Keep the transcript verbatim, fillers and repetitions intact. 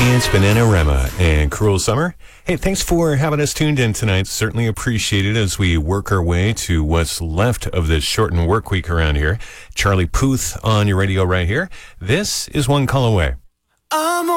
It's Bananarama and Cruel Summer. Hey, thanks for having us tuned in tonight. Certainly appreciate it as we work our way to what's left of this shortened work week around here. Charlie Puth on your radio right here. This is One Call Away. I'm